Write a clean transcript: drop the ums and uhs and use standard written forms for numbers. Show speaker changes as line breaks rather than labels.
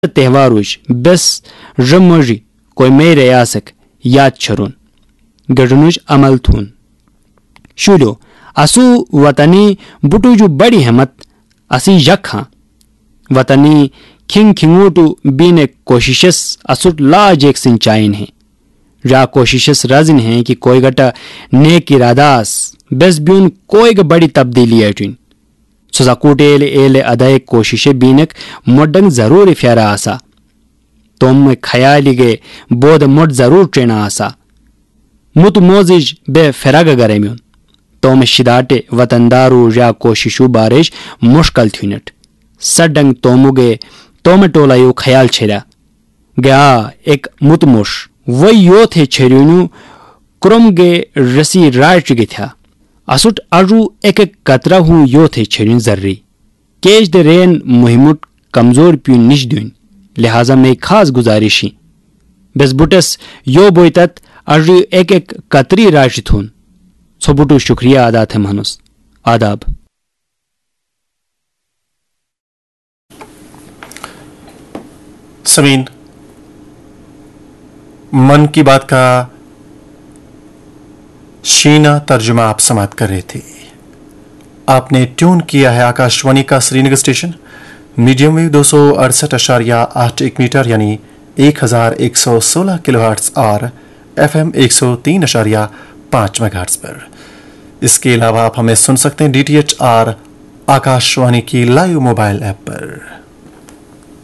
تہواروش بس رموجی کوئی میں ریاسک یاد چھرون گڑنوش عمل تھون شولو اسو وطنی بٹو جو بڑی ہمت اسی یک ہاں وطنی کھنگ کھنگوٹو بینے کوششس اسٹ لاج ایک سنچائن ہیں را کوششس رازن ہیں کہ کوئی گٹا نیک اراداس بس بیون کوئی گا بڑی تبدیلی ایٹوین سوزا کوٹیل ایل ادائے کوشش بینک مڈنگ ضرور فیارا آسا تم خیالی گے بود مڈ ضرور ٹرینا آسا مت موزج بے فراغ گریمیون توم شداٹے وطندارو یا کوششو بارش مشکل تھینٹ سڈنگ تومو گے توم ٹولایو خیال چھیرا گیا ایک متموش وی یو تھے چھیرینو کرم گے رسی رائٹ گے تھا اسٹ ارو ایک ایک قطرہ ہوں یو تھے چھیرین ذری کیش دے رین مہمت کمزور پیون نش دین لہذا میں خاص گزارشی بس بٹس یو بویتت ارو ایک ایک قطری رائٹ تھون سو بٹو شکریہ ادا تھے مہنوس آداب.
سمین من کی بات کا شینا ترجمہ آپ سماعت کر رہے تھے. آپ نے ٹیون کیا ہے آکاشوانی کا سری Nagar station medium view 268.81 metre یعنی 1116 کلو ہرٹز اور FM 103.5 میگا ہرٹز پر. اس کے علاوہ آپ ہمیں سن سکتے ہیں DTH اور آکاشوانی کی لائیو موبائل ایپ پر.